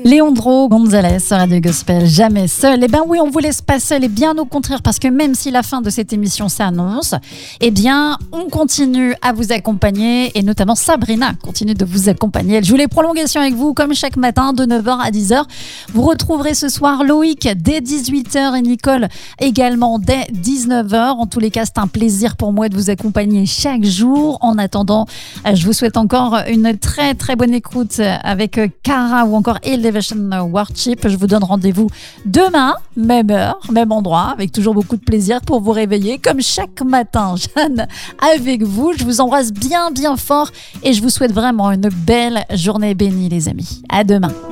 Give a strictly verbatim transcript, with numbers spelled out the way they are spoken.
Leandro Gonzalez sur Radio Gospel, jamais seul. Eh bien oui, on vous laisse pas seul et bien au contraire, parce que même si la fin de cette émission s'annonce, eh bien on continue à vous accompagner et notamment Sabrina continue de vous accompagner. Elle joue les prolongations avec vous comme chaque matin de neuf heures à dix heures. Vous retrouverez ce soir Loïc dès dix-huit heures et Nicole également dès dix-neuf heures. En tous les cas, c'est un plaisir pour moi de vous accompagner chaque jour. En attendant, je vous souhaite encore une très très bonne écoute avec Cara ou encore Elevation Worship. Je vous donne rendez-vous demain, même heure, même endroit, avec toujours beaucoup de plaisir pour vous réveiller comme chaque matin. Jeanne avec vous. Je vous embrasse bien bien fort et je vous souhaite vraiment une belle journée bénie les amis. À demain.